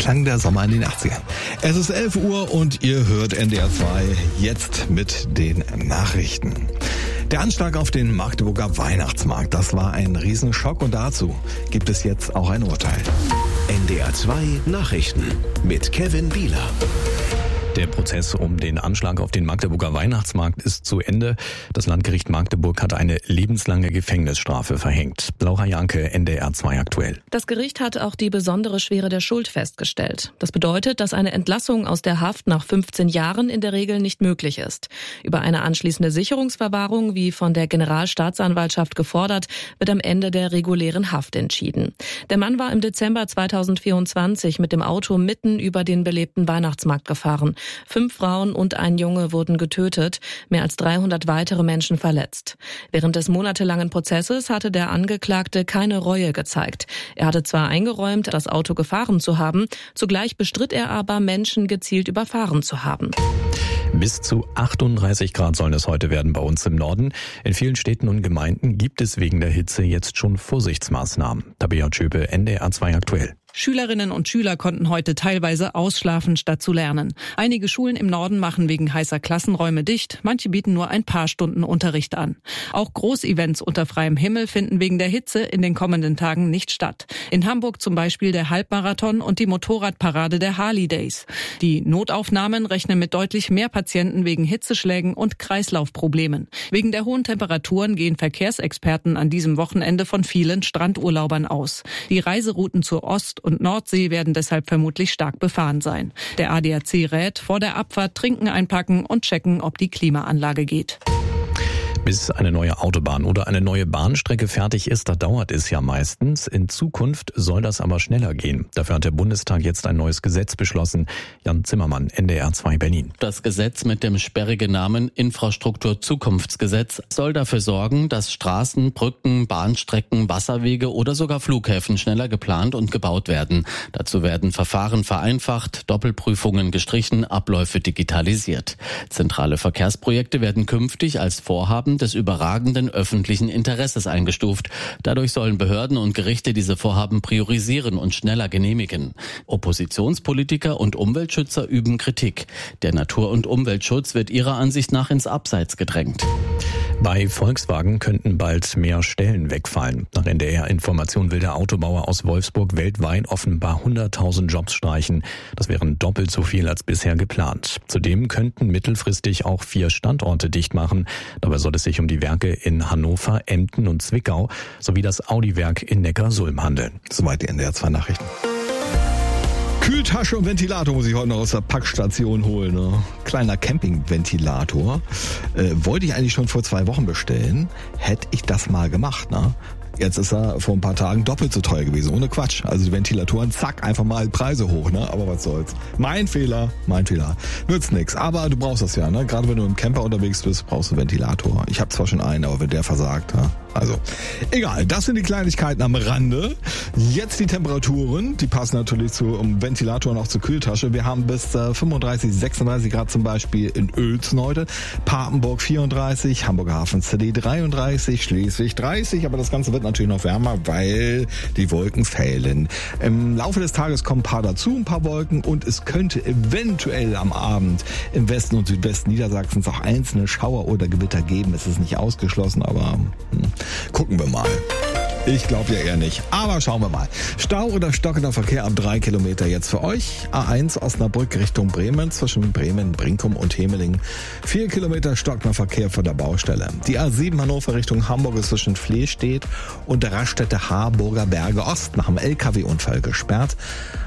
klang der Sommer in den 80ern. Es ist 11 Uhr und ihr hört NDR 2 jetzt mit den Nachrichten. Der Anschlag auf den Magdeburger Weihnachtsmarkt, das war ein Riesenschock und dazu gibt es jetzt auch ein Urteil. NDR 2 Nachrichten mit Kevin Bieler. Der Prozess um den Anschlag auf den Magdeburger Weihnachtsmarkt ist zu Ende. Das Landgericht Magdeburg hat eine lebenslange Gefängnisstrafe verhängt. Laura Janke, NDR 2 aktuell. Das Gericht hat auch die besondere Schwere der Schuld festgestellt. Das bedeutet, dass eine Entlassung aus der Haft nach 15 Jahren in der Regel nicht möglich ist. Über eine anschließende Sicherungsverwahrung, wie von der Generalstaatsanwaltschaft gefordert, wird am Ende der regulären Haft entschieden. Der Mann war im Dezember 2024 mit dem Auto mitten über den belebten Weihnachtsmarkt gefahren. 5 Frauen und ein Junge wurden getötet, mehr als 300 weitere Menschen verletzt. Während des monatelangen Prozesses hatte der Angeklagte keine Reue gezeigt. Er hatte zwar eingeräumt, das Auto gefahren zu haben, zugleich bestritt er aber, Menschen gezielt überfahren zu haben. Bis zu 38 Grad sollen es heute werden bei uns im Norden. In vielen Städten und Gemeinden gibt es wegen der Hitze jetzt schon Vorsichtsmaßnahmen. Tabea Tschöpe, NDR 2 aktuell. Schülerinnen und Schüler konnten heute teilweise ausschlafen, statt zu lernen. Einige Schulen im Norden machen wegen heißer Klassenräume dicht, manche bieten nur ein paar Stunden Unterricht an. Auch Großevents unter freiem Himmel finden wegen der Hitze in den kommenden Tagen nicht statt. In Hamburg zum Beispiel der Halbmarathon und die Motorradparade der Harley Days. Die Notaufnahmen rechnen mit deutlich mehr Patienten wegen Hitzeschlägen und Kreislaufproblemen. Wegen der hohen Temperaturen gehen Verkehrsexperten an diesem Wochenende von vielen Strandurlaubern aus. Die Reiserouten zur Ost- und Nordsee werden deshalb vermutlich stark befahren sein. Der ADAC rät, vor der Abfahrt Trinken einpacken und checken, ob die Klimaanlage geht. Bis eine neue Autobahn oder eine neue Bahnstrecke fertig ist, da dauert es ja meistens. In Zukunft soll das aber schneller gehen. Dafür hat der Bundestag jetzt ein neues Gesetz beschlossen. Jan Zimmermann, NDR 2 Berlin. Das Gesetz mit dem sperrigen Namen Infrastrukturzukunftsgesetz soll dafür sorgen, dass Straßen, Brücken, Bahnstrecken, Wasserwege oder sogar Flughäfen schneller geplant und gebaut werden. Dazu werden Verfahren vereinfacht, Doppelprüfungen gestrichen, Abläufe digitalisiert. Zentrale Verkehrsprojekte werden künftig als Vorhaben des überragenden öffentlichen Interesses eingestuft. Dadurch sollen Behörden und Gerichte diese Vorhaben priorisieren und schneller genehmigen. Oppositionspolitiker und Umweltschützer üben Kritik. Der Natur- und Umweltschutz wird ihrer Ansicht nach ins Abseits gedrängt. Bei Volkswagen könnten bald mehr Stellen wegfallen. Nach NDR-Information will der Autobauer aus Wolfsburg weltweit offenbar 100.000 Jobs streichen. Das wären doppelt so viel als bisher geplant. Zudem könnten mittelfristig auch 4 Standorte dicht machen. Dabei soll es sich um die Werke in Hannover, Emden und Zwickau sowie das Audi-Werk in Neckarsulm handeln. Soweit die NDR 2 Nachrichten. Kühltasche und Ventilator muss ich heute noch aus der Packstation holen. Ne? Kleiner Campingventilator. Wollte ich eigentlich schon vor 2 Wochen bestellen. Hätte ich das mal gemacht, ne? Jetzt ist er vor ein paar Tagen doppelt so teuer gewesen, ohne Quatsch. Also die Ventilatoren, zack, einfach mal Preise hoch, ne? Aber was soll's. Mein Fehler. Nützt nix. Aber du brauchst das ja, ne? Gerade wenn du im Camper unterwegs bist, brauchst du einen Ventilator. Ich habe zwar schon einen, aber wenn der versagt, ne? Also, egal. Das sind die Kleinigkeiten am Rande. Jetzt die Temperaturen. Die passen natürlich zum Ventilator und auch zur Kühltasche. Wir haben bis 35, 36 Grad zum Beispiel in Uelzen heute. Papenburg 34, Hamburger Hafen CD 33, Schleswig 30. Aber das Ganze wird natürlich noch wärmer, weil die Wolken fehlen. Im Laufe des Tages kommen ein paar dazu, ein paar Wolken. Und es könnte eventuell am Abend im Westen und Südwesten Niedersachsens auch einzelne Schauer oder Gewitter geben. Es ist nicht ausgeschlossen, aber gucken wir mal. Ich glaube ja eher nicht, aber schauen wir mal. Stau oder stockender Verkehr ab 3 Kilometer jetzt für euch. A1 Osnabrück Richtung Bremen, zwischen Bremen, Brinkum und Hemeling. 4 Kilometer stockender Verkehr vor der Baustelle. Die A7 Hannover Richtung Hamburg ist zwischen Flehstedt und der Raststätte Harburger Berge Ost nach einem LKW-Unfall gesperrt.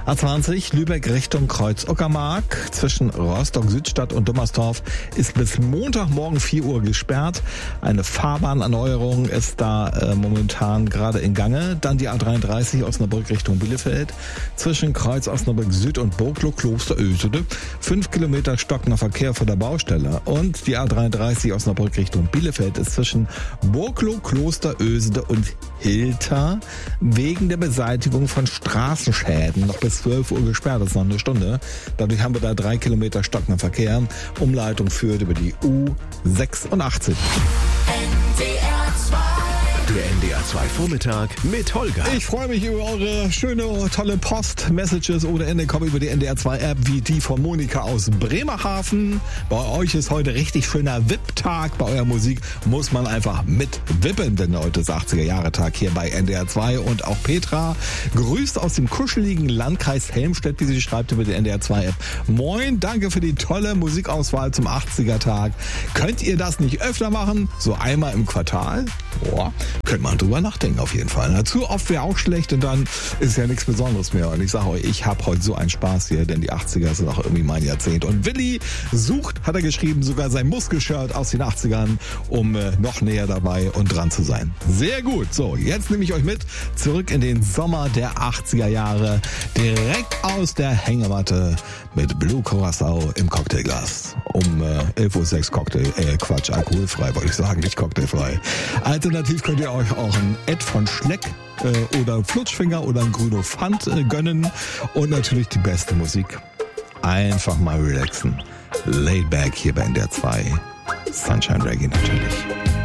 A20 Lübeck Richtung Kreuz-Uckermark zwischen Rostock-Südstadt und Dummersdorf ist bis Montagmorgen 4 Uhr gesperrt. Eine Fahrbahnerneuerung ist da momentan gerade in Gange. Dann die A33 Osnabrück Richtung Bielefeld zwischen Kreuz Osnabrück Süd und Burglo Kloster Ösede. 5 Kilometer stockender Verkehr vor der Baustelle. Und die A33 Osnabrück Richtung Bielefeld ist zwischen Burglo Kloster Ösede und Hilter wegen der Beseitigung von Straßenschäden noch bis 12 Uhr gesperrt. Das ist noch eine Stunde. Dadurch haben wir da 3 Kilometer stockender Verkehr. Umleitung führt über die U86. NDR 2 Der NDR 2 Vormittag mit Holger. Ich freue mich über eure schöne, tolle Post-Messages ohne Ende. Kommen über die NDR 2 App wie die von Monika aus Bremerhaven. Bei euch ist heute richtig schöner VIP-Tag. Bei eurer Musik muss man einfach mit wippen, denn heute ist 80er-Jahre-Tag hier bei NDR 2. Und auch Petra grüßt aus dem kuscheligen Landkreis Helmstedt, wie sie schreibt über die NDR 2 App. Moin, danke für die tolle Musikauswahl zum 80er-Tag. Könnt ihr das nicht öfter machen? So einmal im Quartal? Boah, könnte man drüber nachdenken auf jeden Fall. Zu oft wäre auch schlecht und dann ist ja nichts Besonderes mehr. Und ich sage euch, ich habe heute so einen Spaß hier, denn die 80er sind auch irgendwie mein Jahrzehnt. Und Willi sucht, hat er geschrieben, sogar sein Muskelshirt aus den 80ern, um noch näher dabei und dran zu sein. Sehr gut. So, jetzt nehme ich euch mit zurück in den Sommer der 80er Jahre. Direkt aus der Hängematte mit Blue Curacao im Cocktailglas. Um 11.06 Uhr alkoholfrei wollte ich sagen, nicht cocktailfrei. Alternativ könnt ihr euch auch ein Ed von Schleck oder Flutschfinger oder ein Grüno Pfand gönnen. Und natürlich die beste Musik. Einfach mal relaxen. Laid back hier bei NDR 2. Sunshine Reggae natürlich.